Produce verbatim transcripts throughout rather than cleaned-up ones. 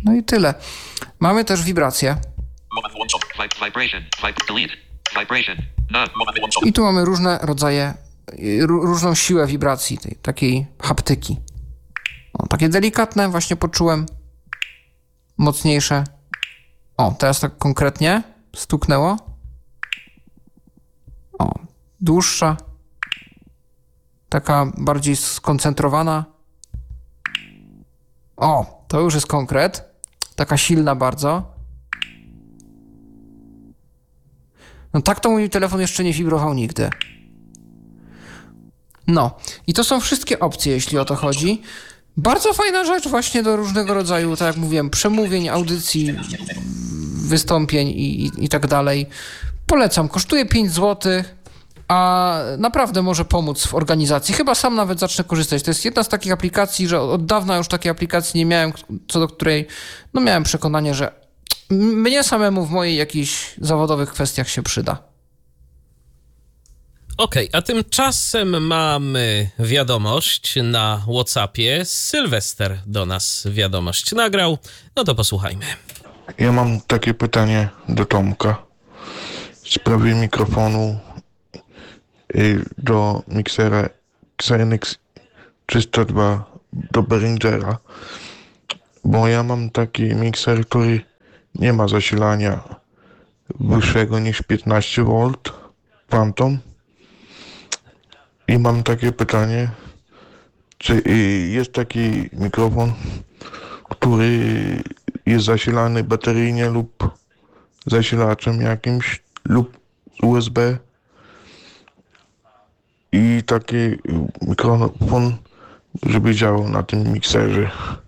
No i tyle. Mamy też wibracje. I tu mamy różne rodzaje, różną siłę wibracji, tej takiej haptyki. O, takie delikatne właśnie poczułem, mocniejsze. O, teraz tak konkretnie stuknęło. O, dłuższa, taka bardziej skoncentrowana. O, to już jest konkret, taka silna bardzo. No tak to mój telefon jeszcze nie wibrował nigdy. No, i to są wszystkie opcje, jeśli o to chodzi. Bardzo fajna rzecz właśnie do różnego rodzaju, tak jak mówiłem, przemówień, audycji, wystąpień i, i, i tak dalej. Polecam, kosztuje pięć złotych, a naprawdę może pomóc w organizacji. Chyba sam nawet zacznę korzystać. To jest jedna z takich aplikacji, że od dawna już takiej aplikacji nie miałem, co do której no miałem przekonanie, że mnie samemu w moich jakichś zawodowych kwestiach się przyda. Okej, okay, a tymczasem mamy wiadomość na WhatsAppie. Sylwester do nas wiadomość nagrał. No to posłuchajmy. Ja mam takie pytanie do Tomka w sprawie mikrofonu do miksera X N X trzysta dwa do Behringera, bo ja mam taki mikser, który nie ma zasilania wyższego niż piętnaście wolt Phantom. I mam takie pytanie, czy jest taki mikrofon, który jest zasilany bateryjnie lub zasilaczem jakimś lub U S B i taki mikrofon, żeby działał na tym mikserze.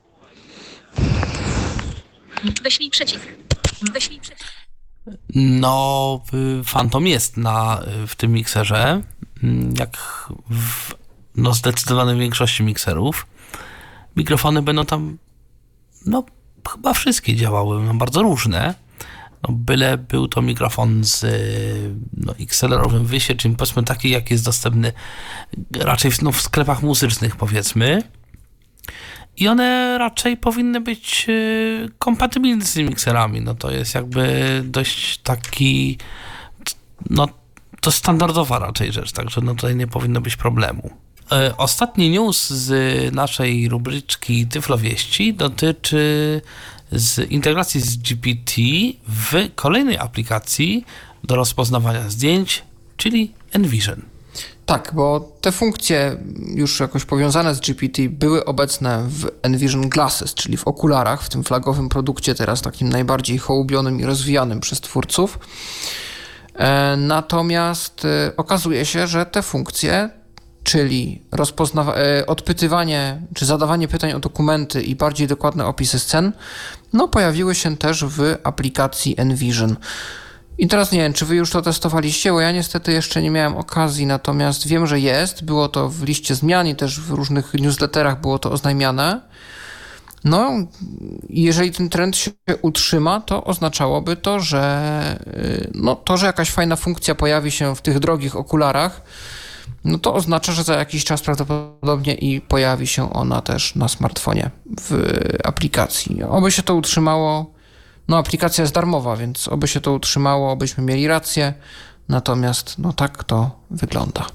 Wyślij przycisk. Wyślij przycisk. No, Phantom jest na, w tym mikserze, jak w no, zdecydowanej większości mikserów. Mikrofony będą tam, no, chyba wszystkie działały, no, bardzo różne. No, byle był to mikrofon z no, X L R-owym wysieczem, powiedzmy taki, jak jest dostępny raczej w, no, w sklepach muzycznych, powiedzmy. I one raczej powinny być y, kompatybilne z tymi mikserami. No to jest jakby dość taki, no to standardowa raczej rzecz, także no tutaj nie powinno być problemu. Y, ostatni news z naszej rubryczki Tyflowieści dotyczy z integracji z G P T w kolejnej aplikacji do rozpoznawania zdjęć, czyli Envision. Tak, bo te funkcje już jakoś powiązane z G P T były obecne w Envision Glasses, czyli w okularach, w tym flagowym produkcie teraz takim najbardziej hołubionym i rozwijanym przez twórców. E, natomiast e, okazuje się, że te funkcje, czyli rozpoznawa- e, odpytywanie czy zadawanie pytań o dokumenty i bardziej dokładne opisy scen, no pojawiły się też w aplikacji Envision. I teraz nie wiem, czy wy już to testowaliście, bo ja niestety jeszcze nie miałem okazji, natomiast wiem, że jest. Było to w liście zmian i też w różnych newsletterach było to oznajmiane. No, jeżeli ten trend się utrzyma, to oznaczałoby to, że no, to, że jakaś fajna funkcja pojawi się w tych drogich okularach, no to oznacza, że za jakiś czas prawdopodobnie i pojawi się ona też na smartfonie w aplikacji. Oby się to utrzymało. No, aplikacja jest darmowa, więc oby się to utrzymało, obyśmy mieli rację. Natomiast, no tak to wygląda.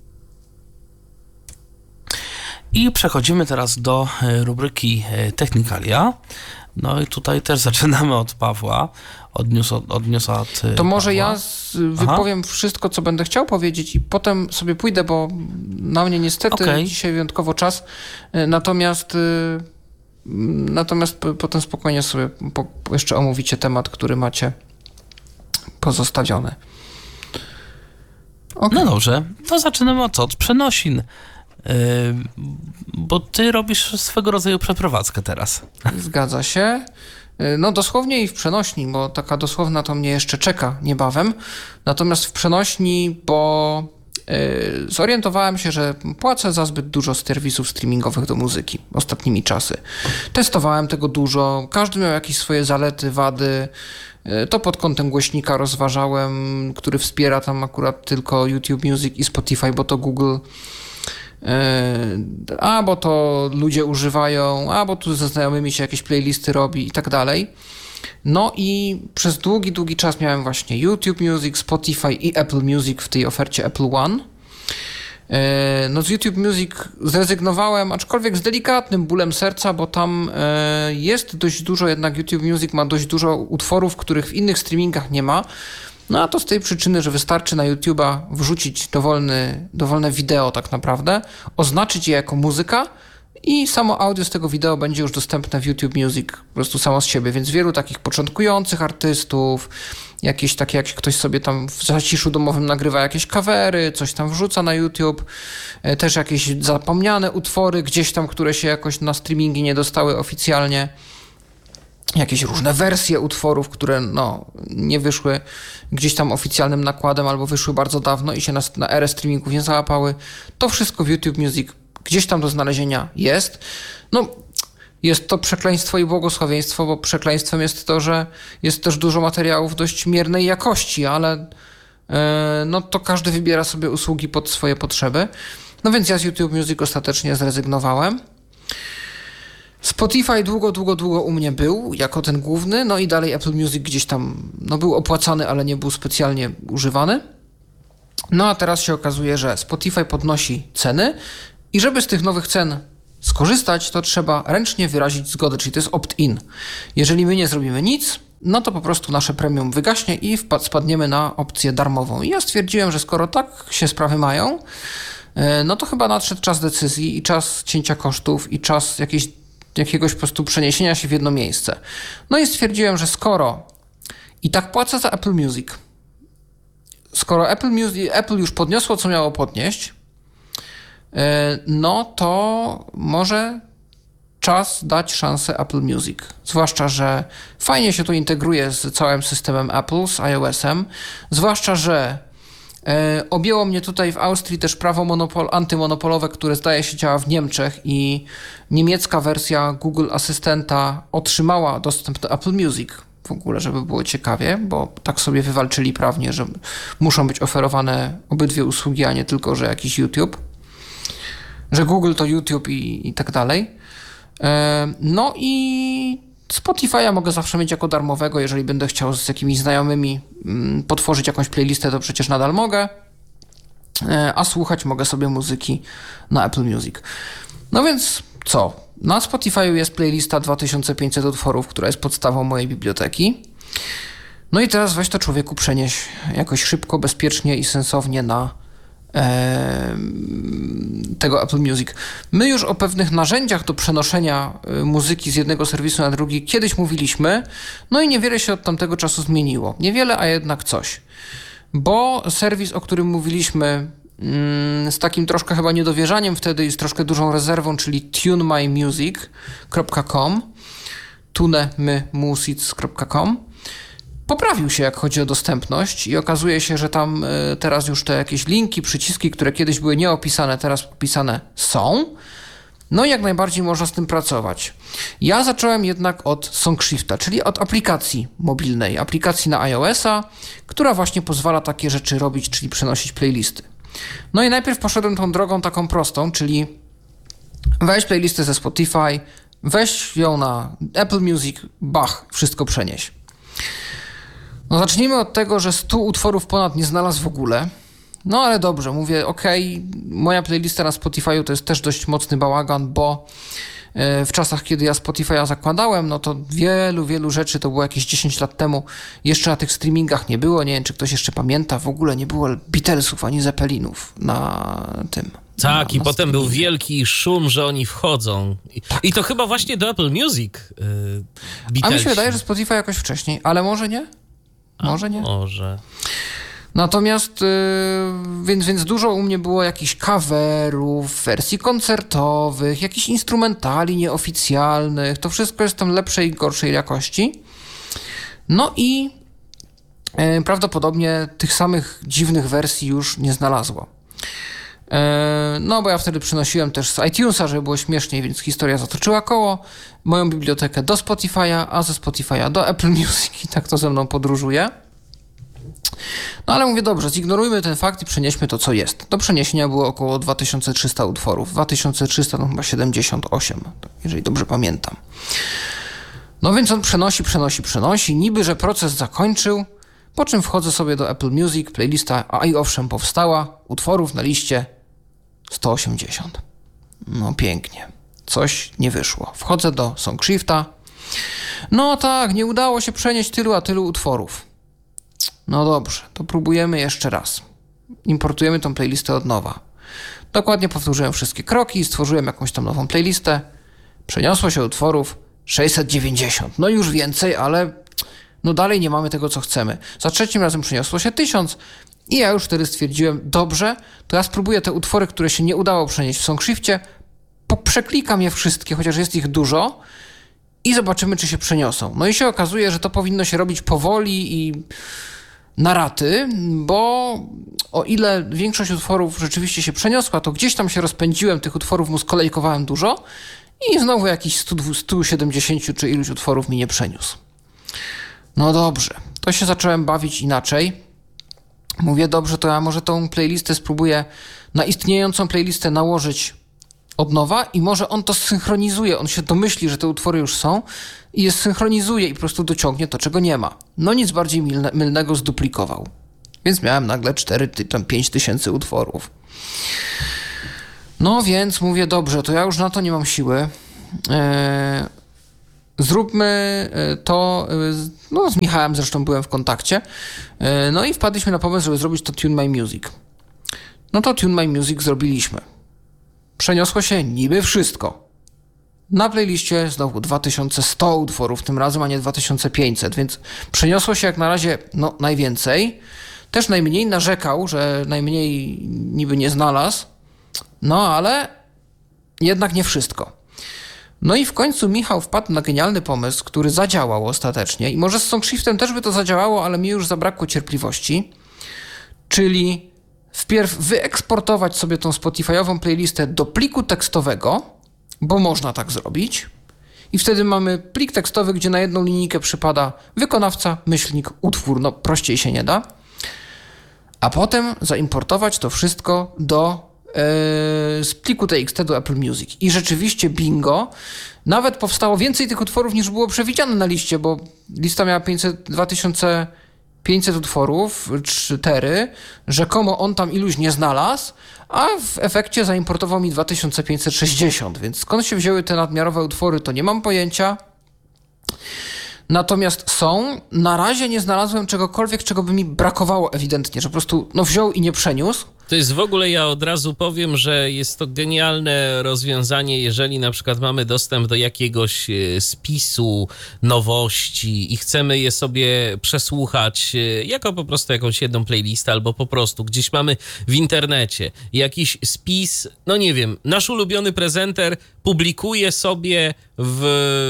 I przechodzimy teraz do rubryki Technikalia. No i tutaj też zaczynamy od Pawła, od newsa od, od, news od To może Pawła. ja z, wypowiem Aha. wszystko, co będę chciał powiedzieć i potem sobie pójdę, bo na mnie niestety okay. dzisiaj wyjątkowo czas. Natomiast... Natomiast p- potem spokojnie sobie po- jeszcze omówicie temat, który macie pozostawiony. Okay. No dobrze, to zaczynamy od co? Od przenosin. Yy, bo ty robisz swego rodzaju przeprowadzkę teraz. Zgadza się. No dosłownie i w przenośni, bo taka dosłowna to mnie jeszcze czeka niebawem. Natomiast w przenośni, bo yy, zorientowałem się, że płacę za zbyt dużo serwisów streamingowych do muzyki ostatnimi czasy. Testowałem tego dużo, każdy miał jakieś swoje zalety, wady. Yy, to pod kątem głośnika rozważałem, który wspiera tam akurat tylko YouTube Music i Spotify, bo to Google a bo to ludzie używają, a bo tu ze znajomymi się jakieś playlisty robi i tak dalej. No i przez długi, długi czas miałem właśnie YouTube Music, Spotify i Apple Music w tej ofercie Apple One. No z YouTube Music zrezygnowałem, aczkolwiek z delikatnym bólem serca, bo tam jest dość dużo, jednak YouTube Music ma dość dużo utworów, których w innych streamingach nie ma. No a to z tej przyczyny, że wystarczy na YouTube'a wrzucić dowolny, dowolne wideo tak naprawdę, oznaczyć je jako muzyka i samo audio z tego wideo będzie już dostępne w YouTube Music po prostu samo z siebie, więc wielu takich początkujących artystów, jakieś takie, jak ktoś sobie tam w zaciszu domowym nagrywa jakieś covery, coś tam wrzuca na YouTube, też jakieś zapomniane utwory gdzieś tam, które się jakoś na streamingi nie dostały oficjalnie, jakieś różne wersje utworów, które no, nie wyszły gdzieś tam oficjalnym nakładem albo wyszły bardzo dawno i się na, na erę streamingów nie załapały. To wszystko w YouTube Music gdzieś tam do znalezienia jest. No, jest to przekleństwo i błogosławieństwo, bo przekleństwem jest to, że jest też dużo materiałów dość miernej jakości, ale yy, no to każdy wybiera sobie usługi pod swoje potrzeby. No więc ja z YouTube Music ostatecznie zrezygnowałem. Spotify długo, długo, długo u mnie był jako ten główny, no i dalej Apple Music gdzieś tam no był opłacany, ale nie był specjalnie używany. No a teraz się okazuje, że Spotify podnosi ceny i żeby z tych nowych cen skorzystać, to trzeba ręcznie wyrazić zgodę, czyli to jest opt-in. Jeżeli my nie zrobimy nic, no to po prostu nasze premium wygaśnie i wpad- spadniemy na opcję darmową. I ja stwierdziłem, że skoro tak się sprawy mają, no to chyba nadszedł czas decyzji i czas cięcia kosztów i czas jakiejś jakiegoś po prostu przeniesienia się w jedno miejsce. No i stwierdziłem, że skoro i tak płacę za Apple Music, skoro Apple, Music, Apple już podniosło, co miało podnieść, no to może czas dać szansę Apple Music. Zwłaszcza, że fajnie się to integruje z całym systemem Apple, z iOS-em, zwłaszcza, że objęło mnie tutaj w Austrii też prawo monopol, antymonopolowe, które zdaje się działa w Niemczech i niemiecka wersja Google Asystenta otrzymała dostęp do Apple Music w ogóle, żeby było ciekawie, bo tak sobie wywalczyli prawnie, że muszą być oferowane obydwie usługi, a nie tylko, że jakiś YouTube, że Google to YouTube i, i tak dalej. No i Spotify'a mogę zawsze mieć jako darmowego, jeżeli będę chciał z jakimiś znajomymi potworzyć jakąś playlistę, to przecież nadal mogę, a słuchać mogę sobie muzyki na Apple Music. No więc co? Na Spotify'u jest playlista dwa tysiące pięćset utworów, która jest podstawą mojej biblioteki. No i teraz weź to człowieku przenieś jakoś szybko, bezpiecznie i sensownie na tego Apple Music. My już o pewnych narzędziach do przenoszenia muzyki z jednego serwisu na drugi kiedyś mówiliśmy, no i niewiele się od tamtego czasu zmieniło. Niewiele, a jednak coś. Bo serwis, o którym mówiliśmy z takim troszkę chyba niedowierzaniem wtedy i z troszkę dużą rezerwą, czyli tune my music kropka com, tunemymusic kropka com, poprawił się, jak chodzi o dostępność i okazuje się, że tam teraz już te jakieś linki, przyciski, które kiedyś były nieopisane, teraz opisane są. No i jak najbardziej można z tym pracować. Ja zacząłem jednak od SongShifta, czyli od aplikacji mobilnej, aplikacji na iOS-a, która właśnie pozwala takie rzeczy robić, czyli przenosić playlisty. No i najpierw poszedłem tą drogą taką prostą, czyli weź playlistę ze Spotify, weź ją na Apple Music, bach, wszystko przenieś. No zacznijmy od tego, że stu utworów ponad nie znalazł w ogóle. No ale dobrze, mówię, okej, okay, moja playlista na Spotify'u to jest też dość mocny bałagan, bo w czasach, kiedy ja Spotify'a zakładałem, no to wielu, wielu rzeczy, to było jakieś dziesięć lat temu, jeszcze na tych streamingach nie było, nie wiem, czy ktoś jeszcze pamięta, w ogóle nie było Beatlesów ani Zeppelinów na tym. Tak, na, i na potem był wielki szum, że oni wchodzą. I, tak. I to chyba właśnie do Apple Music yy, Beatlesi. A mi się wydaje, że Spotify jakoś wcześniej, ale może nie? Może A, nie? Może. Natomiast, yy, więc, więc dużo u mnie było jakichś coverów, wersji koncertowych, jakichś instrumentali nieoficjalnych. To wszystko jest tam lepszej i gorszej jakości. No i yy, prawdopodobnie tych samych dziwnych wersji już nie znalazło. Yy, no bo ja wtedy przynosiłem też z iTunesa, żeby było śmieszniej, więc historia zatoczyła koło. Moją bibliotekę do Spotify'a, a ze Spotify'a do Apple Music i tak to ze mną podróżuje. No ale mówię, dobrze, zignorujmy ten fakt i przenieśmy to, co jest. Do przeniesienia było około dwa tysiące trzysta utworów. dwa tysiące trzysta, no chyba siedemdziesiąt osiem, jeżeli dobrze pamiętam. No więc on przenosi, przenosi, przenosi. Niby, że proces zakończył, po czym wchodzę sobie do Apple Music, playlista, a i owszem powstała, utworów na liście sto osiemdziesiąt. No pięknie. Coś nie wyszło. Wchodzę do SongShifta. No tak, nie udało się przenieść tylu a tylu utworów. No dobrze, to próbujemy jeszcze raz. Importujemy tą playlistę od nowa. Dokładnie powtórzyłem wszystkie kroki, stworzyłem jakąś tam nową playlistę. Przeniosło się utworów sześćset dziewięćdziesiąt. No już więcej, ale no dalej nie mamy tego, co chcemy. Za trzecim razem przeniosło się tysiąc i ja już wtedy stwierdziłem, dobrze, to ja spróbuję te utwory, które się nie udało przenieść w SongShifcie, przeklikam je wszystkie, chociaż jest ich dużo i zobaczymy, czy się przeniosą. No i się okazuje, że to powinno się robić powoli i na raty, bo o ile większość utworów rzeczywiście się przeniosła, to gdzieś tam się rozpędziłem, tych utworów mu skolejkowałem dużo i znowu jakiś sto siedemdziesiąt czy iluś utworów mi nie przeniósł. No dobrze, to się zacząłem bawić inaczej. Mówię, dobrze, to ja może tą playlistę spróbuję na istniejącą playlistę nałożyć od nowa i może on to zsynchronizuje, on się domyśli, że te utwory już są i je zsynchronizuje i po prostu dociągnie to, czego nie ma. No nic bardziej mylne, mylnego zduplikował. Więc miałem nagle cztery, tam pięć tysięcy utworów. No więc mówię, dobrze, to ja już na to nie mam siły. Eee, zróbmy to, no z Michałem zresztą byłem w kontakcie, eee, no i wpadliśmy na pomysł, żeby zrobić to Tune My Music. No to Tune My Music zrobiliśmy. Przeniosło się niby wszystko. Na playliście znowu dwa tysiące sto utworów tym razem, a nie dwa tysiące pięćset, więc przeniosło się jak na razie no, najwięcej. Też najmniej narzekał, że najmniej niby nie znalazł, no ale jednak nie wszystko. No i w końcu Michał wpadł na genialny pomysł, który zadziałał ostatecznie i może z SongShiftem też by to zadziałało, ale mi już zabrakło cierpliwości, czyli wpierw wyeksportować sobie tą Spotify'ową playlistę do pliku tekstowego, bo można tak zrobić. I wtedy mamy plik tekstowy, gdzie na jedną linijkę przypada wykonawca, myślnik, utwór. No prościej się nie da. A potem zaimportować to wszystko do yy, z pliku T X T do Apple Music. I rzeczywiście bingo, nawet powstało więcej tych utworów niż było przewidziane na liście, bo lista miała pięćset, dwa tysiące pięćset utworów, cztery, rzekomo on tam iluś nie znalazł, a w efekcie zaimportował mi dwa tysiące pięćset sześćdziesiąt, więc skąd się wzięły te nadmiarowe utwory, to nie mam pojęcia. Natomiast są, na razie nie znalazłem czegokolwiek, czego by mi brakowało ewidentnie, że po prostu no wziął i nie przeniósł. To jest w ogóle, ja od razu powiem, że jest to genialne rozwiązanie, jeżeli na przykład mamy dostęp do jakiegoś spisu nowości i chcemy je sobie przesłuchać jako po prostu jakąś jedną playlistę albo po prostu gdzieś mamy w internecie jakiś spis, no nie wiem, nasz ulubiony prezenter publikuje sobie w,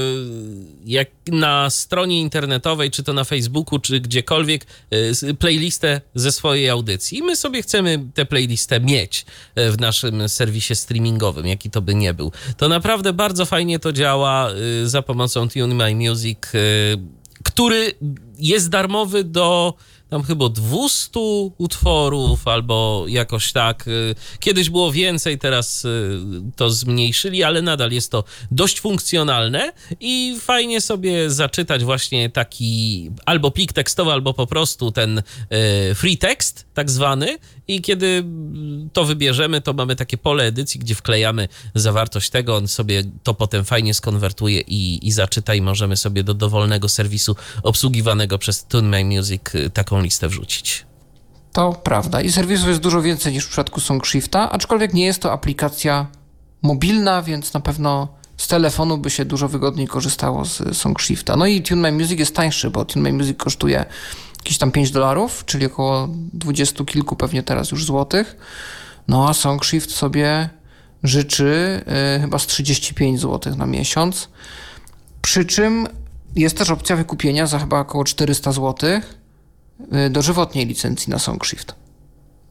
jak na stronie internetowej, czy to na Facebooku, czy gdziekolwiek playlistę ze swojej audycji i my sobie chcemy tę playlistę mieć w naszym serwisie streamingowym, jaki to by nie był. To naprawdę bardzo fajnie to działa za pomocą Tune My Music, który jest darmowy do tam chyba dwieście utworów albo jakoś tak. Kiedyś było więcej, teraz to zmniejszyli, ale nadal jest to dość funkcjonalne i fajnie sobie zaczytać właśnie taki albo plik tekstowy, albo po prostu ten free text tak zwany i kiedy to wybierzemy, to mamy takie pole edycji, gdzie wklejamy zawartość tego, on sobie to potem fajnie skonwertuje i, i zaczyta i możemy sobie do dowolnego serwisu obsługiwanego przez Tune My Music taką listę wrzucić. To prawda i serwisów jest dużo więcej niż w przypadku SongShifta, aczkolwiek nie jest to aplikacja mobilna, więc na pewno z telefonu by się dużo wygodniej korzystało z SongShifta. No i Tune My Music jest tańszy, bo Tune My Music kosztuje jakieś tam pięć dolarów, czyli około dwudziestu kilku pewnie teraz już złotych. No a SongShift sobie życzy y, chyba z trzydzieści pięć złotych na miesiąc. Przy czym jest też opcja wykupienia za chyba około czterysta złotych y, dożywotniej licencji na SongShift.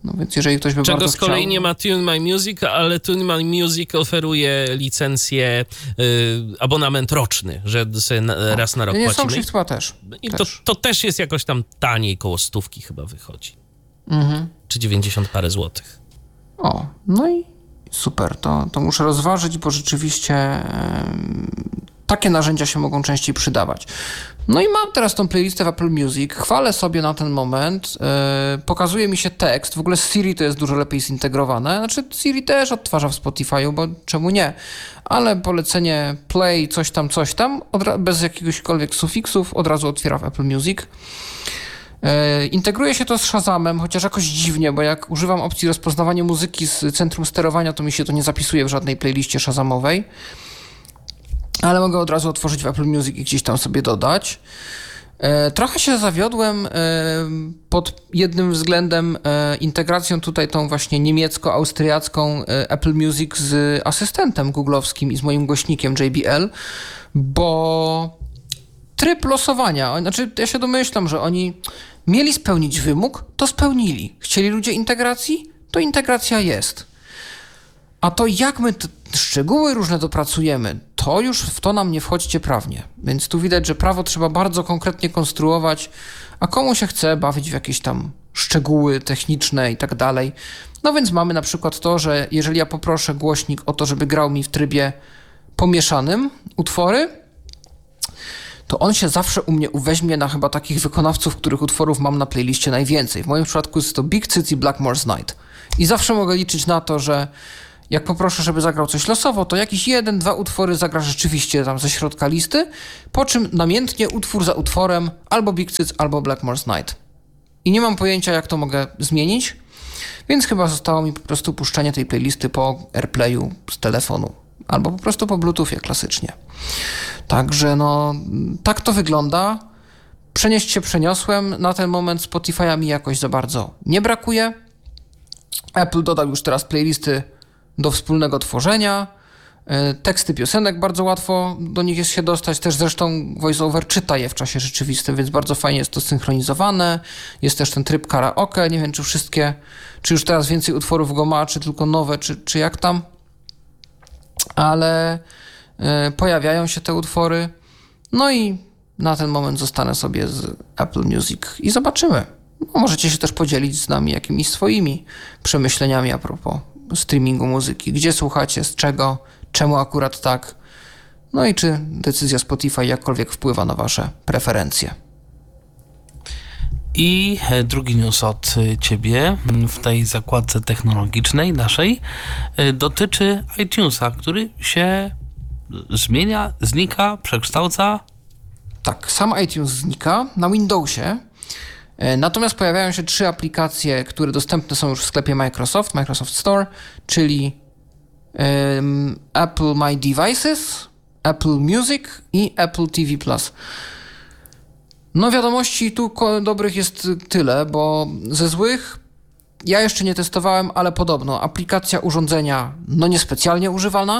No więc jeżeli ktoś by Czego bardzo z kolei chciał... nie ma Tune My Music, ale Tune My Music oferuje licencję, y, abonament roczny, że sobie na, raz na rok Nie, płacimy. Songshift chyba też. I to, też. to też jest jakoś tam taniej, koło stówki chyba wychodzi. Mhm. Czy dziewięćdziesiąt parę złotych. O, no i super, to, to muszę rozważyć, bo rzeczywiście em, takie narzędzia się mogą częściej przydawać. No i mam teraz tą playlistę w Apple Music, chwalę sobie na ten moment, yy, pokazuje mi się tekst, w ogóle z Siri to jest dużo lepiej zintegrowane, znaczy Siri też odtwarza w Spotify'u, bo czemu nie, ale polecenie play, coś tam, coś tam, od, bez jakiegośkolwiek sufiksów od razu otwiera w Apple Music. Yy, integruje się to z Shazamem, chociaż jakoś dziwnie, bo jak używam opcji rozpoznawania muzyki z centrum sterowania, to mi się to nie zapisuje w żadnej playliście Shazamowej. Ale mogę od razu otworzyć w Apple Music i gdzieś tam sobie dodać. E, trochę się zawiodłem e, pod jednym względem e, integracją tutaj tą właśnie niemiecko-austriacką e, Apple Music z asystentem googlowskim i z moim głośnikiem J B L, bo tryb losowania, znaczy ja się domyślam, że oni mieli spełnić wymóg, to spełnili. Chcieli ludzie integracji, to integracja jest. A to jak my te szczegóły różne dopracujemy, to już w to nam nie wchodźcie prawnie. Więc tu widać, że prawo trzeba bardzo konkretnie konstruować, a komu się chce bawić w jakieś tam szczegóły techniczne i tak dalej. No więc mamy na przykład to, że jeżeli ja poproszę głośnik o to, żeby grał mi w trybie pomieszanym utwory, to on się zawsze u mnie uweźmie na chyba takich wykonawców, których utworów mam na playliście najwięcej. W moim przypadku jest to Big Cyt i Blackmore's Night. I zawsze mogę liczyć na to, że jak poproszę, żeby zagrał coś losowo, to jakiś jeden, dwa utwory zagra rzeczywiście tam ze środka listy, po czym namiętnie utwór za utworem albo Big Cyt, albo Blackmore's Night. I nie mam pojęcia, jak to mogę zmienić, więc chyba zostało mi po prostu puszczenie tej playlisty po AirPlayu z telefonu, albo po prostu po Bluetoothie klasycznie. Także no, tak to wygląda. Przenieść się przeniosłem. Na ten moment Spotify'a mi jakoś za bardzo nie brakuje. Apple dodał już teraz playlisty do wspólnego tworzenia. Teksty piosenek bardzo łatwo do nich jest się dostać. Też zresztą VoiceOver czyta je w czasie rzeczywistym, więc bardzo fajnie jest to synchronizowane. Jest też ten tryb karaoke. Nie wiem, czy wszystkie, czy już teraz więcej utworów go ma, czy tylko nowe, czy, czy jak tam. Ale y, pojawiają się te utwory. No i na ten moment zostanę sobie z Apple Music i zobaczymy. No, możecie się też podzielić z nami jakimiś swoimi przemyśleniami a propos streamingu muzyki. Gdzie słuchacie, z czego, czemu akurat tak. No i czy decyzja Spotify jakkolwiek wpływa na wasze preferencje. I drugi news od ciebie w tej zakładce technologicznej naszej dotyczy iTunesa, który się zmienia, znika, przekształca. Tak, sam iTunes znika na Windowsie. Natomiast pojawiają się trzy aplikacje, które dostępne są już w sklepie Microsoft, Microsoft Store, czyli um, Apple My Devices, Apple Music i Apple T V Plus. No wiadomości tu dobrych jest tyle, bo ze złych ja jeszcze nie testowałem, ale podobno aplikacja urządzenia no niespecjalnie używalna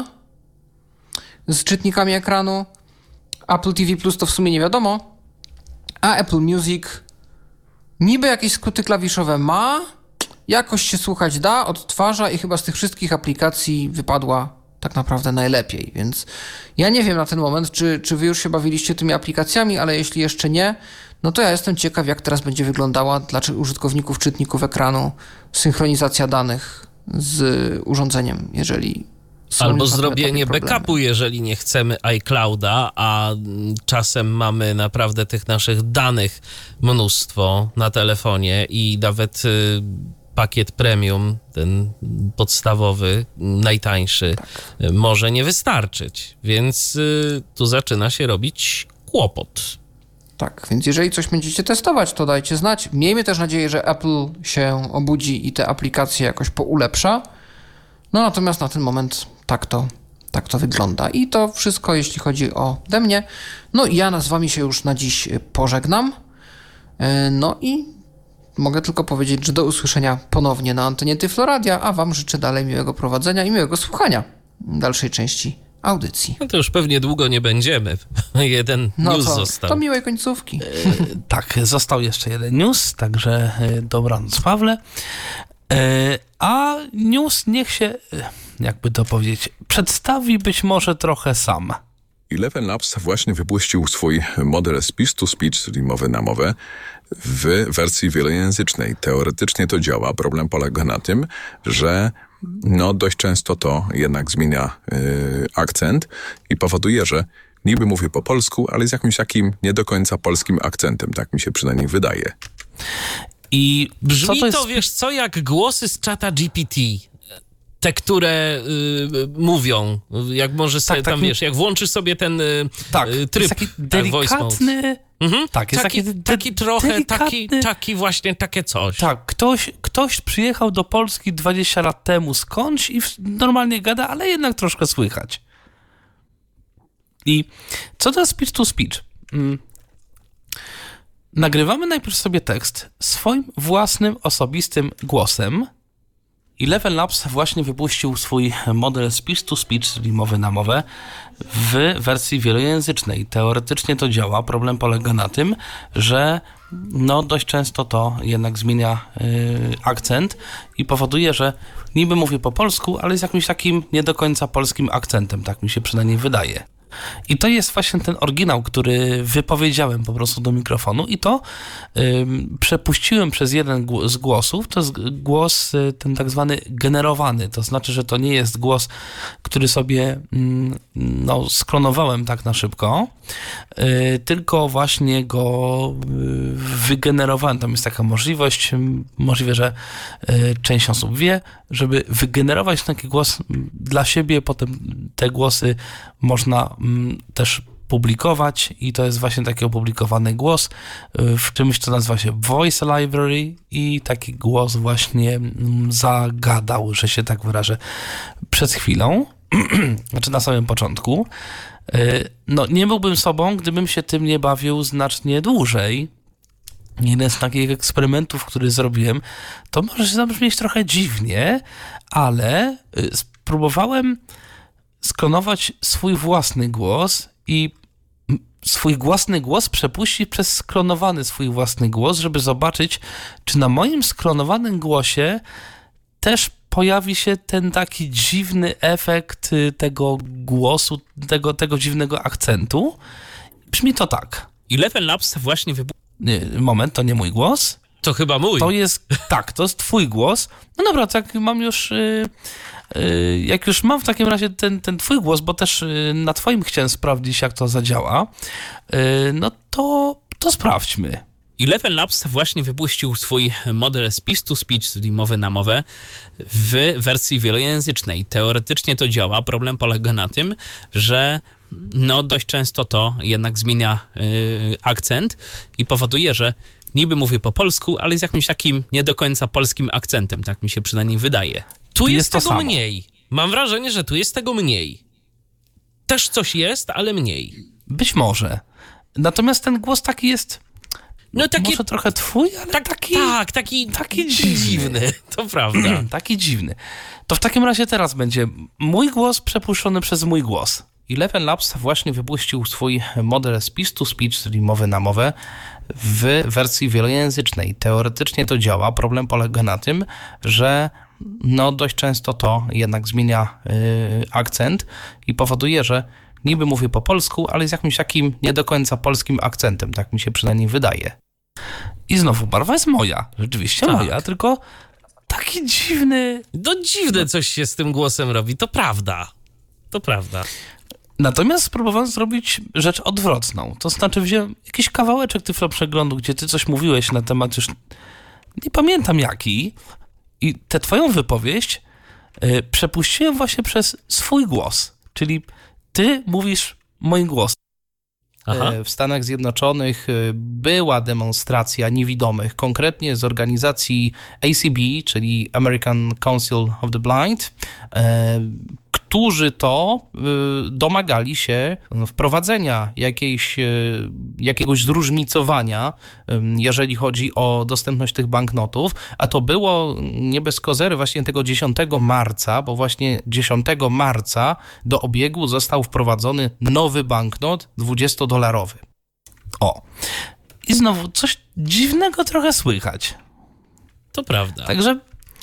z czytnikami ekranu. Apple T V Plus to w sumie nie wiadomo, a Apple Music niby jakieś skróty klawiszowe ma, jakoś się słuchać da, odtwarza i chyba z tych wszystkich aplikacji wypadła tak naprawdę najlepiej, więc ja nie wiem na ten moment, czy, czy wy już się bawiliście tymi aplikacjami, ale jeśli jeszcze nie, no to ja jestem ciekaw, jak teraz będzie wyglądała dla użytkowników czytników ekranu synchronizacja danych z urządzeniem, jeżeli są albo już na tym zrobienie etapie problemy. backupu, jeżeli nie chcemy iClouda, a czasem mamy naprawdę tych naszych danych mnóstwo na telefonie i nawet y, pakiet premium, ten podstawowy, najtańszy, tak. może nie wystarczyć, więc y, tu zaczyna się robić kłopot. Tak, więc jeżeli coś będziecie testować, to dajcie znać. Miejmy też nadzieję, że Apple się obudzi i te aplikacje jakoś poulepsza. No natomiast na ten moment tak to, tak to wygląda. I to wszystko, jeśli chodzi ode mnie. No i ja z wami się już na dziś pożegnam. No i mogę tylko powiedzieć, że do usłyszenia ponownie na antenie Tyfloradia, a wam życzę dalej miłego prowadzenia i miłego słuchania dalszej części audycji. No to już pewnie długo nie będziemy. Jeden no news to, został. To miłej końcówki. Tak, został jeszcze jeden news, także dobranoc, Pawle. E, a news niech się, e, jakby to powiedzieć, przedstawi być może trochę sam. Eleven Labs właśnie wypuścił swój model speech-to-speech, czyli mowy na mowę, w wersji wielojęzycznej. Teoretycznie to działa. Problem polega na tym, że no dość często to jednak zmienia yy, akcent i powoduje, że niby mówię po polsku, ale z jakimś takim nie do końca polskim akcentem. Tak mi się przynajmniej wydaje. I Brzmi co to, to, jest... to, wiesz co, jak głosy z czata G P T. Te, które y, mówią, jak może sobie Tak, tam, taki- wiesz, jak włączysz sobie ten y, Tak, y, jest tryb, taki tak, voice mode. delikatny... Mhm. Tak, jest taki, taki, de- taki trochę, taki, delikatny- taki właśnie, takie coś. Tak, ktoś, ktoś przyjechał do Polski dwadzieścia lat temu skądś i w- normalnie gada, ale jednak troszkę słychać. I co to jest speech to speech? Mm. Nagrywamy najpierw sobie tekst swoim własnym, osobistym głosem. Eleven Labs właśnie wypuścił swój model speech to speech, czyli mowy na mowę, w wersji wielojęzycznej. Teoretycznie to działa. Problem polega na tym, że no dość często to jednak zmienia yy, akcent i powoduje, że niby mówię po polsku, ale z jakimś takim nie do końca polskim akcentem. Tak mi się przynajmniej wydaje. I to jest właśnie ten oryginał, który wypowiedziałem po prostu do mikrofonu i to ym, przepuściłem przez jeden gł- z głosów. To jest głos y, ten tak zwany generowany. To znaczy, że to nie jest głos, który sobie ym, no, sklonowałem tak na szybko, y, tylko właśnie go y, wygenerowałem. Tam jest taka możliwość, ym, możliwe, że y, część osób wie, żeby wygenerować taki głos dla siebie, potem te głosy można mm, też publikować i to jest właśnie taki opublikowany głos y, w czymś, co nazywa się Voice Library i taki głos właśnie mm, zagadał, że się tak wyrażę, przed chwilą, znaczy na samym początku. Y, no nie byłbym sobą, gdybym się tym nie bawił znacznie dłużej. Jeden z takich eksperymentów, który zrobiłem, to może zabrzmieć trochę dziwnie, ale y, spróbowałem sklonować swój własny głos i m, swój własny głos przepuścić przez sklonowany swój własny głos, żeby zobaczyć, czy na moim sklonowanym głosie też pojawi się ten taki dziwny efekt y, tego głosu, tego, tego dziwnego akcentu. Brzmi to tak. Eleven Labs właśnie wypuścił. Nie, moment, to nie mój głos. To chyba mój. To jest, tak, to jest twój głos. No dobra, tak mam już, yy, yy, jak już mam w takim razie ten, ten twój głos, bo też yy, na twoim chciałem sprawdzić, jak to zadziała, yy, no to, to sprawdźmy. Eleven Labs właśnie wypuścił swój model speech to speech, czyli mowy na mowę, w wersji wielojęzycznej. Teoretycznie to działa. Problem polega na tym, że no dość często to jednak zmienia yy, akcent i powoduje, że niby mówię po polsku, ale z jakimś takim nie do końca polskim akcentem. Tak mi się przynajmniej wydaje. Tu Tu jest, jest to tego samo. mniej. Mam wrażenie, że tu jest tego mniej. Też coś jest, ale mniej. Być może. Natomiast ten głos taki jest, No taki, może trochę twój, ale tak, taki, tak, taki, taki dziwny. dziwny. To prawda. taki dziwny. To w takim razie teraz będzie mój głos przepuszczony przez mój głos. Eleven Labs właśnie wypuścił swój model speech to speech, czyli mowy na mowę, w wersji wielojęzycznej. Teoretycznie to działa. Problem polega na tym, że no dość często to jednak zmienia yy, akcent i powoduje, że niby mówię po polsku, ale z jakimś takim nie do końca polskim akcentem. Tak mi się przynajmniej wydaje. I znowu barwa jest moja. Rzeczywiście Tak. moja, tylko taki dziwny... No dziwne coś się z tym głosem robi, to prawda. To prawda. Natomiast spróbowałem zrobić rzecz odwrotną. To znaczy wziąłem jakiś kawałeczek Tyflo Przeglądu, gdzie ty coś mówiłeś na temat już nie pamiętam jaki i tę twoją wypowiedź y, przepuściłem właśnie przez swój głos. Czyli ty mówisz moim głosem. Aha. W Stanach Zjednoczonych była demonstracja niewidomych, konkretnie z organizacji A C B, czyli American Council of the Blind, którzy to domagali się wprowadzenia jakiejś, jakiegoś zróżnicowania, jeżeli chodzi o dostępność tych banknotów, a to było nie bez kozery właśnie tego dziesiątego marca, bo właśnie dziesiątego marca do obiegu został wprowadzony nowy banknot dwudziestodolarowy. O. I znowu coś dziwnego trochę słychać. To prawda. Także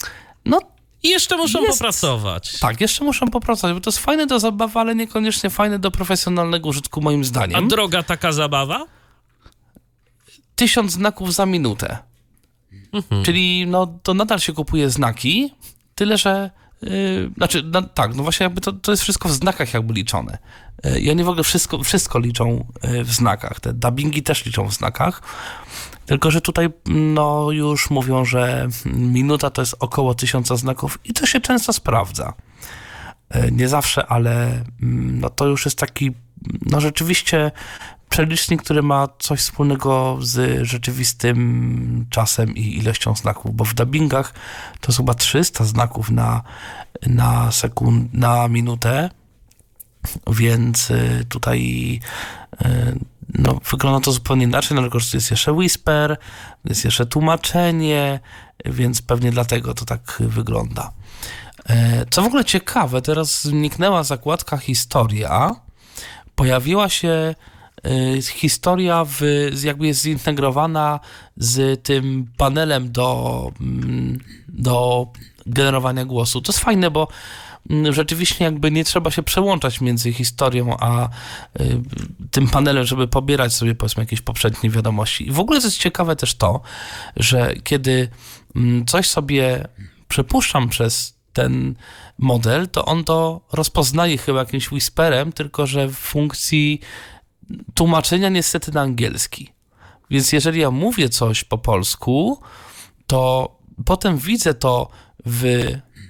no I jeszcze muszą Jest. popracować. tak, jeszcze muszą popracować, bo to jest fajne do zabawy, ale niekoniecznie fajne do profesjonalnego użytku moim A zdaniem. droga taka zabawa? Tysiąc znaków za minutę. Mhm. Czyli no to nadal się kupuje znaki, tyle że yy, znaczy no, tak, no właśnie jakby to, to jest wszystko w znakach jakby liczone. Yy, I oni w ogóle wszystko, wszystko liczą yy, w znakach. Te dubbingi też liczą w znakach. Tylko że tutaj no już mówią, że minuta to jest około tysiąca znaków i to się często sprawdza. Yy, nie zawsze, ale mm, no to już jest taki no rzeczywiście przelicznik, który ma coś wspólnego z rzeczywistym czasem i ilością znaków, bo w dubbingach to jest chyba trzysta znaków na, na sekund, na minutę, więc y, tutaj y, no, wygląda to zupełnie inaczej, dlatego że jest jeszcze whisper, jest jeszcze tłumaczenie, więc pewnie dlatego to tak wygląda. Y, co w ogóle ciekawe, teraz zniknęła zakładka historia, pojawiła się historia w, jakby jest zintegrowana z tym panelem do, do generowania głosu. To jest fajne, bo rzeczywiście jakby nie trzeba się przełączać między historią a y, tym panelem, żeby pobierać sobie powiedzmy jakieś poprzednie wiadomości. I w ogóle to jest ciekawe też to, że kiedy coś sobie przepuszczam przez ten model, to on to rozpoznaje chyba jakimś whisperem, tylko że w funkcji tłumaczenia niestety na angielski. Więc jeżeli ja mówię coś po polsku, to potem widzę to w,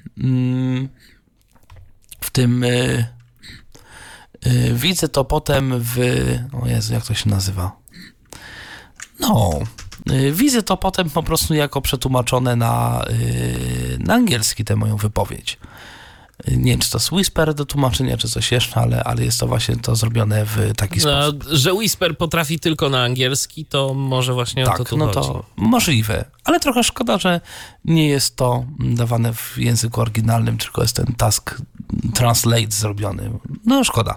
w tym widzę to potem w o Jezu, jak to się nazywa? No, widzę to potem po prostu jako przetłumaczone na, na angielski tę moją wypowiedź. Nie wiem, czy to jest whisper do tłumaczenia, czy coś jeszcze, ale, ale jest to właśnie to zrobione w taki No, sposób. że whisper potrafi tylko na angielski, to może właśnie Tak, o to tu no chodzi. to możliwe, ale trochę szkoda, że nie jest to dawane w języku oryginalnym, tylko jest ten task translate zrobiony. No szkoda.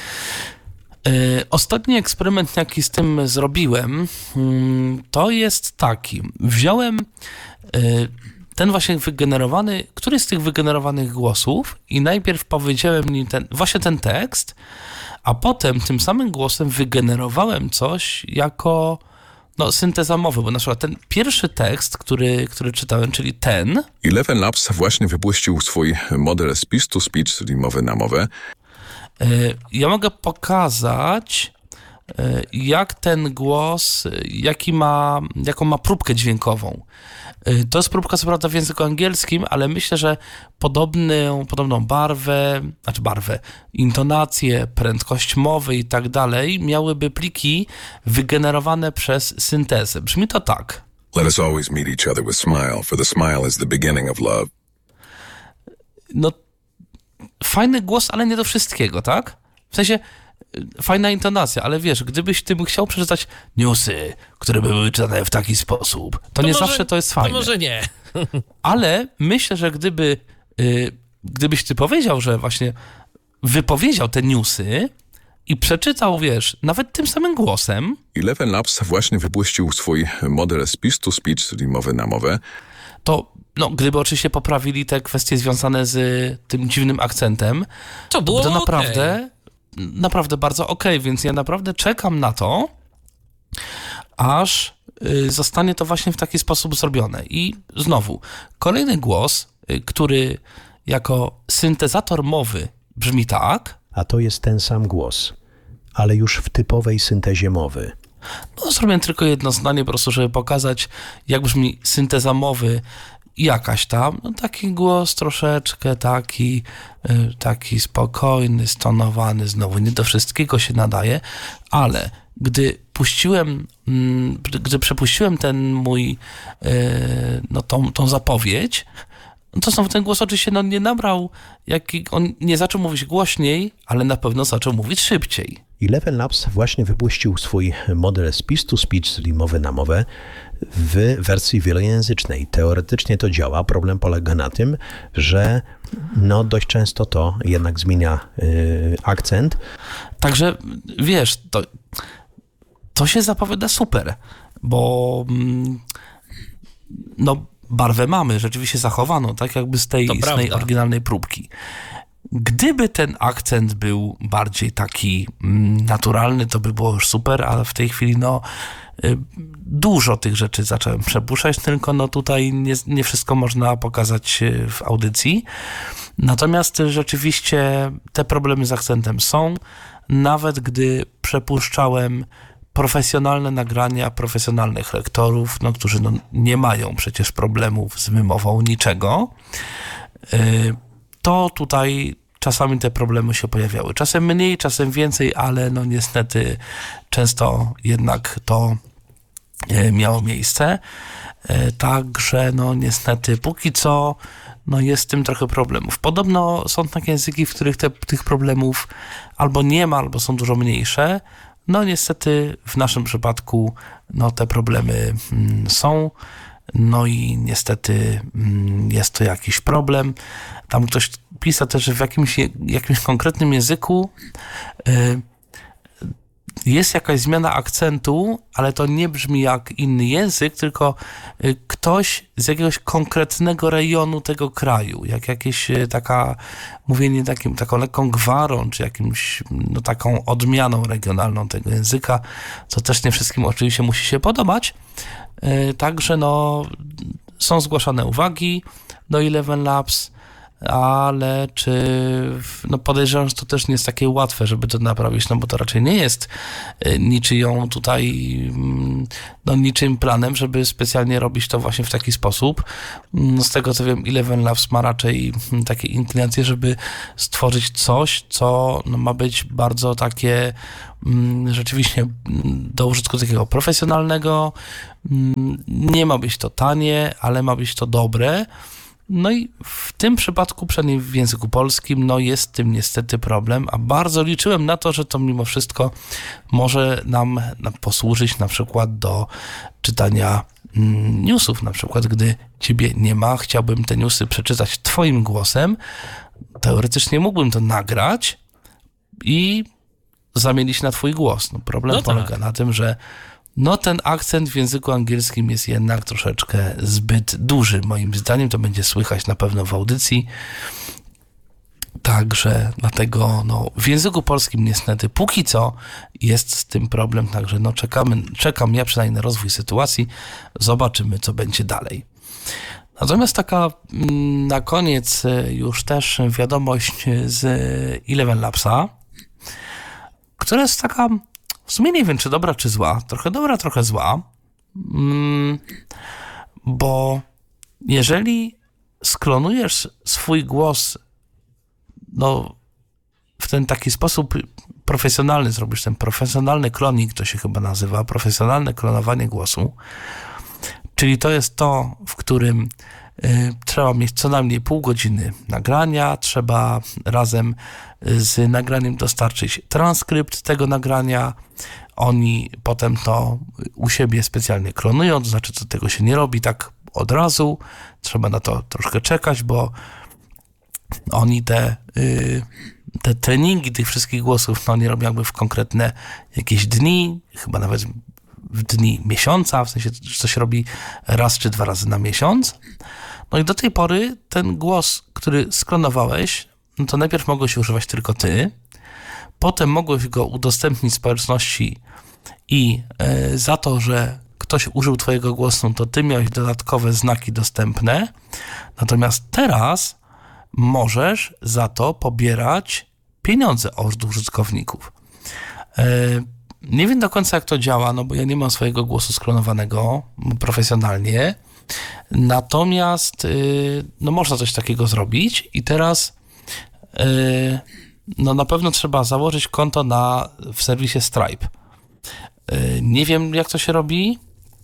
Yy, ostatni eksperyment, jaki z tym zrobiłem, yy, to jest taki. Wziąłem yy, ten właśnie wygenerowany, który z tych wygenerowanych głosów i najpierw powiedziałem nim ten, właśnie ten tekst, a potem tym samym głosem wygenerowałem coś jako no, synteza mowy, bo na przykład ten pierwszy tekst, który, który czytałem, czyli ten. Eleven Labs właśnie wypuścił swój model speech to speech, czyli mowy na mowę. Yy, ja mogę pokazać, yy, jak ten głos, yy, jaki ma, jaką ma próbkę dźwiękową. To jest próbka co prawda w języku angielskim, ale myślę, że podobną, podobną barwę, znaczy barwę, intonację, prędkość mowy i tak dalej miałyby pliki wygenerowane przez syntezę. Brzmi to tak. Let us always meet each other with smile, for the smile is the beginning of love. No, fajny głos, ale nie do wszystkiego, tak? W sensie fajna intonacja, ale wiesz, gdybyś ty chciał przeczytać newsy, które były czytane w taki sposób, to, to nie może, zawsze to jest fajne. To może nie. Ale myślę, że gdyby y, gdybyś ty powiedział, że właśnie wypowiedział te newsy i przeczytał, wiesz, nawet tym samym głosem. Eleven Labs właśnie wypuścił swój model speech to speech, czyli mowy na mowę. To, no, gdyby oczywiście poprawili te kwestie związane z tym dziwnym akcentem, to było to naprawdę okay. naprawdę bardzo okej, okay, więc ja naprawdę czekam na to, aż y, zostanie to właśnie w taki sposób zrobione. I znowu, kolejny głos, y, który jako syntezator mowy brzmi tak. A to jest ten sam głos, ale już w typowej syntezie mowy. No, zrobiłem tylko jedno zdanie po prostu, żeby pokazać, jak brzmi synteza mowy jakaś tam. No, taki głos troszeczkę taki, y, taki spokojny, stonowany, znowu nie do wszystkiego się nadaje, ale gdy puściłem, mm, gdy przepuściłem ten mój, y, no tą, tą zapowiedź, to znowu ten głos oczywiście no, nie nabrał, jaki, on nie zaczął mówić głośniej, ale na pewno zaczął mówić szybciej. Eleven Labs właśnie wypuścił swój model speech to speech, czyli mowy na mowę, w wersji wielojęzycznej. Teoretycznie to działa. Problem polega na tym, że no dość często to jednak zmienia yy, akcent. Także wiesz, to, to się zapowiada super, bo no barwę mamy, rzeczywiście zachowaną, tak jakby z tej, To z tej prawda. oryginalnej próbki. Gdyby ten akcent był bardziej taki mm, naturalny, to by było już super, ale w tej chwili no y, dużo tych rzeczy zacząłem przepuszczać, tylko no tutaj nie, nie wszystko można pokazać y, w audycji. Natomiast y, rzeczywiście te problemy z akcentem są, nawet gdy przepuszczałem profesjonalne nagrania profesjonalnych lektorów, no, którzy no, nie mają przecież problemów z wymową niczego, y, to tutaj czasami te problemy się pojawiały. Czasem mniej, czasem więcej, ale no niestety często jednak to e, miało miejsce. E, Także no niestety póki co no jest z tym trochę problemów. Podobno są takie języki, w których te, tych problemów albo nie ma, albo są dużo mniejsze. No niestety w naszym przypadku no te problemy mm, są. No i niestety mm, jest to jakiś problem. Tam ktoś pisał też, że w jakimś, jakimś konkretnym języku y, jest jakaś zmiana akcentu, ale to nie brzmi jak inny język, tylko y, ktoś z jakiegoś konkretnego rejonu tego kraju, jak jakieś y, taka, mówienie takim, taką lekką gwarą, czy jakimś, no taką odmianą regionalną tego języka, co też nie wszystkim oczywiście musi się podobać. Y, Także no są zgłaszane uwagi do Eleven Labs, ale czy, no podejrzewam, że to też nie jest takie łatwe, żeby to naprawić, no bo to raczej nie jest niczyją tutaj, no niczym planem, żeby specjalnie robić to właśnie w taki sposób. Z tego co wiem, Eleven Labs ma raczej takie inklinacje, żeby stworzyć coś, co no ma być bardzo takie rzeczywiście do użytku takiego profesjonalnego. Nie ma być to tanie, ale ma być to dobre. No i w tym przypadku, przynajmniej w języku polskim, no jest z tym niestety problem, a bardzo liczyłem na to, że to mimo wszystko może nam posłużyć na przykład do czytania newsów, na przykład gdy ciebie nie ma, chciałbym te newsy przeczytać twoim głosem, teoretycznie mógłbym to nagrać i zamienić na twój głos. No problem No tak. polega na tym, że no ten akcent w języku angielskim jest jednak troszeczkę zbyt duży. Moim zdaniem to będzie słychać na pewno w audycji. Także dlatego no, w języku polskim niestety póki co jest z tym problem. Także no, czekamy, czekam ja przynajmniej na rozwój sytuacji. Zobaczymy, co będzie dalej. Natomiast taka na koniec już też wiadomość z Eleven Labsa, która jest taka w sumie nie wiem, czy dobra, czy zła. Trochę dobra, trochę zła. Mm, bo jeżeli sklonujesz swój głos no, w ten taki sposób profesjonalny, zrobisz ten profesjonalny kloning, to się chyba nazywa, profesjonalne klonowanie głosu, czyli to jest to, w którym y, trzeba mieć co najmniej pół godziny nagrania, trzeba razem z nagraniem dostarczyć transkrypt tego nagrania. Oni potem to u siebie specjalnie klonują, to znaczy, że tego się nie robi tak od razu. Trzeba na to troszkę czekać, bo oni te, yy, te treningi tych wszystkich głosów, no nie robią jakby w konkretne jakieś dni, chyba nawet w dni miesiąca, w sensie, że to się robi raz czy dwa razy na miesiąc. No i do tej pory ten głos, który sklonowałeś, no to najpierw mogłeś używać tylko ty, potem mogłeś go udostępnić społeczności i y, za to, że ktoś użył twojego głosu, to ty miałeś dodatkowe znaki dostępne, natomiast teraz możesz za to pobierać pieniądze od użytkowników. Y, nie wiem do końca, jak to działa, no bo ja nie mam swojego głosu sklonowanego profesjonalnie, natomiast y, no można coś takiego zrobić i teraz no na pewno trzeba założyć konto na, w serwisie Stripe. Nie wiem, jak to się robi,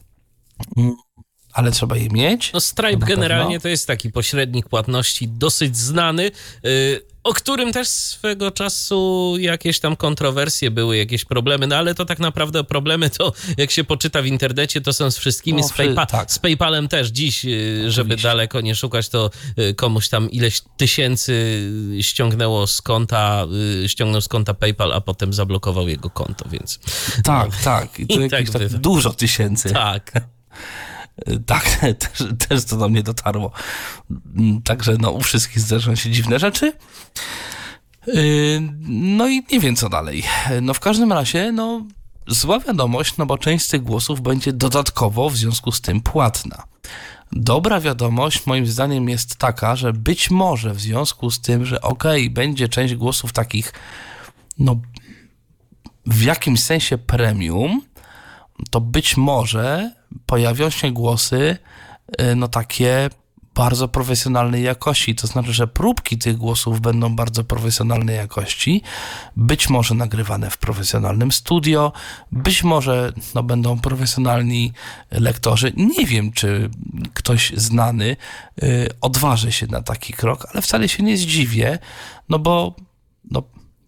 ale trzeba je mieć. No Stripe na generalnie pewno. to jest taki pośrednik płatności dosyć znany, yy, o którym też swego czasu jakieś tam kontrowersje były, jakieś problemy, no ale to tak naprawdę problemy to, jak się poczyta w internecie, to są z wszystkimi, No, z, PayPal, tak. z PayPalem też dziś, yy, żeby Oczywiście. daleko nie szukać, to yy, komuś tam ileś tysięcy ściągnęło z konta, yy, ściągnął z konta PayPal, a potem zablokował jego konto, więc... Tak, tak. I to I jakieś tak tak bywa. dużo tysięcy. Tak. Tak, też, też to do mnie dotarło. Także no, u wszystkich zdarzą się dziwne rzeczy. No i nie wiem co dalej. No w każdym razie, no zła wiadomość, no bo część z tych głosów będzie dodatkowo w związku z tym płatna. Dobra wiadomość moim zdaniem jest taka, że być może w związku z tym, że okej, okay, będzie część głosów takich, no w jakimś sensie premium, to być może pojawią się głosy, no takie bardzo profesjonalnej jakości, to znaczy, że próbki tych głosów będą bardzo profesjonalnej jakości, być może nagrywane w profesjonalnym studio, być może no, będą profesjonalni lektorzy. Nie wiem, czy ktoś znany y, odważy się na taki krok, ale wcale się nie zdziwię, no bo no,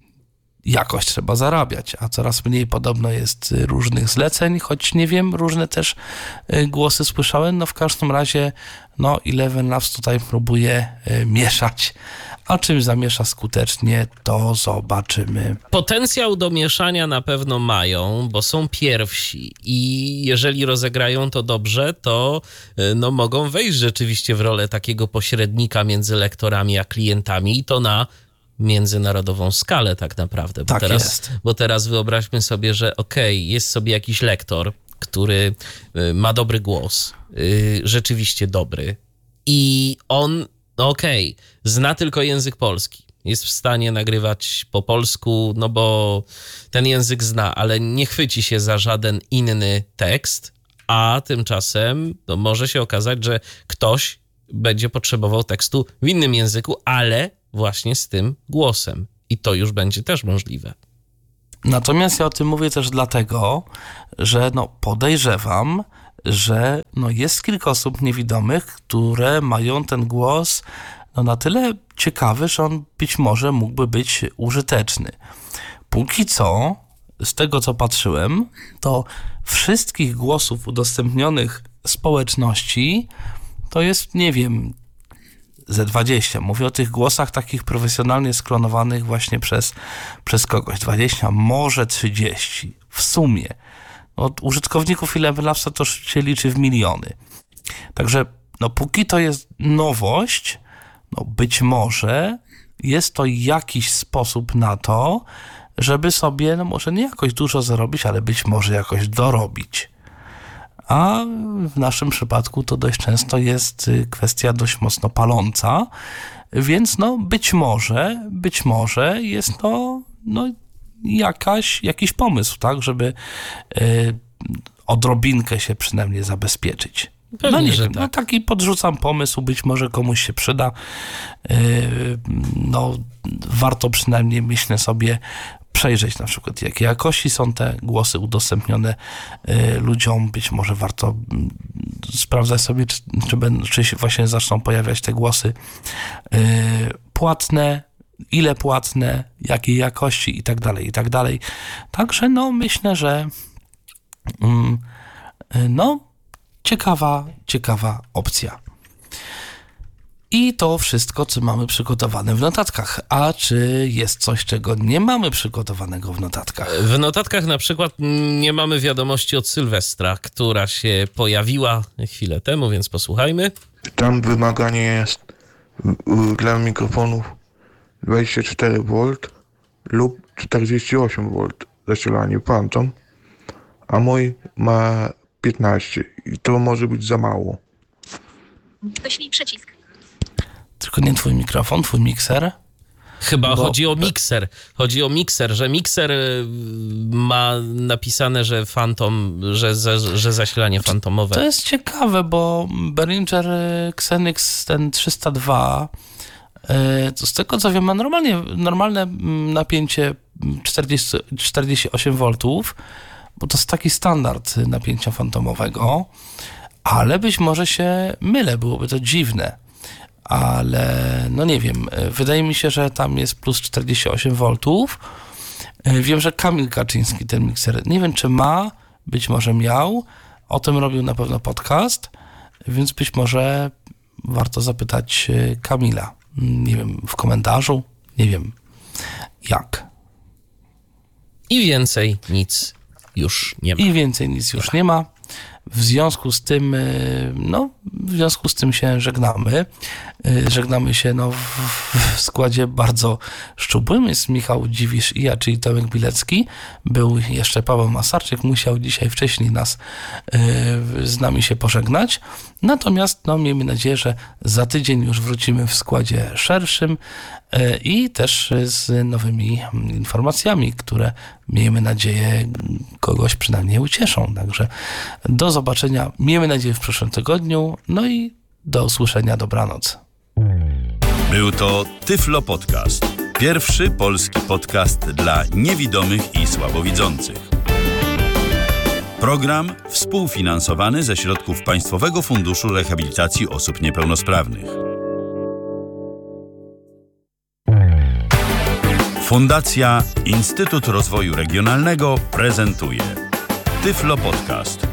jakoś trzeba zarabiać, a coraz mniej podobno jest różnych zleceń, choć nie wiem, różne też głosy słyszałem, no w każdym razie no Eleven Labs tutaj próbuje mieszać, a czym zamiesza skutecznie, to zobaczymy. Potencjał do mieszania na pewno mają, bo są pierwsi i jeżeli rozegrają to dobrze, to no, mogą wejść rzeczywiście w rolę takiego pośrednika między lektorami a klientami i to na międzynarodową skalę tak naprawdę. Bo tak teraz, jest. Bo teraz wyobraźmy sobie, że okej, okay, jest sobie jakiś lektor, który ma dobry głos, rzeczywiście dobry i on, no okej, okay, zna tylko język polski. Jest w stanie nagrywać po polsku, no bo ten język zna, ale nie chwyci się za żaden inny tekst, a tymczasem no, może się okazać, że ktoś będzie potrzebował tekstu w innym języku, ale właśnie z tym głosem. I to już będzie też możliwe. Natomiast ja o tym mówię też dlatego, że no podejrzewam, że no jest kilka osób niewidomych, które mają ten głos no na tyle ciekawy, że on być może mógłby być użyteczny. Póki co, z tego co patrzyłem, to wszystkich głosów udostępnionych społeczności to jest, nie wiem, ze dwadzieścia. Mówię o tych głosach takich profesjonalnie sklonowanych właśnie przez, przez kogoś. dwadzieścia, może trzydzieści w sumie. Od użytkowników Eleven Labsa to się liczy w miliony. Także no póki to jest nowość, no być może jest to jakiś sposób na to, żeby sobie, no może nie jakoś dużo zarobić, ale być może jakoś dorobić. A w naszym przypadku to dość często jest kwestia dość mocno paląca, więc no być może, być może jest to no jakaś, jakiś pomysł, tak, żeby y, odrobinkę się przynajmniej zabezpieczyć. Pewnie, no nie że wiem, tak. No taki podrzucam pomysł, być może komuś się przyda. Yy, no warto przynajmniej, myślę sobie, przejrzeć na przykład, jakie jakości są te głosy udostępnione y, ludziom. Być może warto y, sprawdzać sobie, czy, czy, będą, czy się właśnie zaczną pojawiać te głosy y, płatne, ile płatne, jakiej jakości i tak dalej, i tak dalej. Także no myślę, że y, y, no ciekawa, ciekawa opcja. I to wszystko, co mamy przygotowane w notatkach. A czy jest coś, czego nie mamy przygotowanego w notatkach? W notatkach na przykład nie mamy wiadomości od Sylwestra, która się pojawiła chwilę temu, więc posłuchajmy. Tam wymaganie jest y, dla mikrofonów dwadzieścia cztery wolt lub czterdzieści osiem wolt zasilanie Phantom, a mój ma piętnaście i to może być za mało. Wyślij przycisk. Tylko nie twój mikrofon, twój mikser? Chyba Bo... chodzi o mikser. Chodzi o mikser, że mikser ma napisane, że Phantom, że, że, że zasilanie fantomowe. To jest ciekawe, bo Behringer Xenix ten trzysta dwa, z tego co wiem, ma normalnie, normalne napięcie czterdzieści, czterdzieści osiem woltów, bo to jest taki standard napięcia fantomowego, ale być może się mylę, byłoby to dziwne. Ale no nie wiem, wydaje mi się, że tam jest plus czterdzieści osiem woltów. Wiem, że Kamil Kaczyński ten mikser, nie wiem czy ma, być może miał, o tym robił na pewno podcast, więc być może warto zapytać Kamila, nie wiem, w komentarzu, nie wiem jak. I więcej nic już nie ma. I więcej nic już nie ma. W związku z tym, no, w związku z tym się żegnamy. Żegnamy się no, w, w składzie bardzo szczupłym. Jest Michał Dziwisz i ja, czyli Tomek Bilecki. Był jeszcze Paweł Masarczyk. Musiał dzisiaj wcześniej nas z nami się pożegnać. Natomiast no, miejmy nadzieję, że za tydzień już wrócimy w składzie szerszym i też z nowymi informacjami, które miejmy nadzieję kogoś przynajmniej ucieszą. Także do zobaczenia, miejmy nadzieję, w przyszłym tygodniu. No i do usłyszenia, dobranoc. Był to Tyflo Podcast. Pierwszy polski podcast dla niewidomych i słabowidzących. Program współfinansowany ze środków Państwowego Funduszu Rehabilitacji Osób Niepełnosprawnych. Fundacja Instytut Rozwoju Regionalnego prezentuje Tyflo Podcast.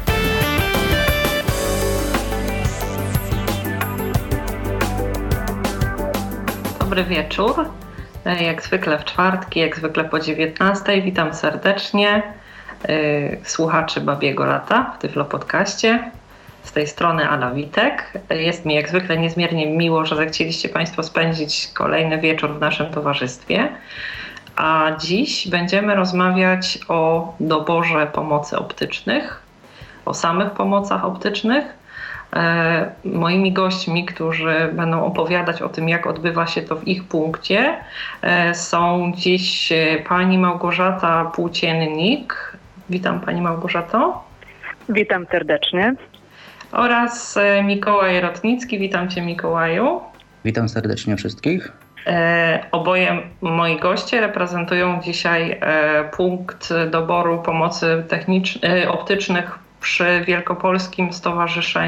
Dobry wieczór. Jak zwykle w czwartki, jak zwykle po dziewiętnastej. Witam serdecznie słuchaczy Babiego Lata w Tyflo Podcaście. Z tej strony Ala Witek. Jest mi jak zwykle niezmiernie miło, że zechcieliście Państwo spędzić kolejny wieczór w naszym towarzystwie. A dziś będziemy rozmawiać o doborze pomocy optycznych, o samych pomocach optycznych. E, moimi gośćmi, którzy będą opowiadać o tym, jak odbywa się to w ich punkcie, e, są dziś pani Małgorzata Płóciennik. Witam Pani Małgorzato. Witam serdecznie. Oraz Mikołaj Rotnicki. Witam Cię, Mikołaju. Witam serdecznie wszystkich. E, oboje moi goście reprezentują dzisiaj e, punkt doboru pomocy technicz- e, optycznych przy Wielkopolskim Stowarzyszeniu